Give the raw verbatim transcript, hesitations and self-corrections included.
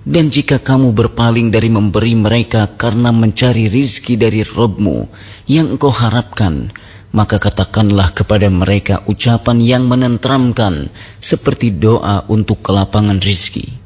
Dan jika kamu berpaling dari memberi mereka karena mencari rizki dari Rabb-Mu yang engkau harapkan, maka katakanlah kepada mereka ucapan yang menenteramkan seperti doa untuk kelapangan rizki.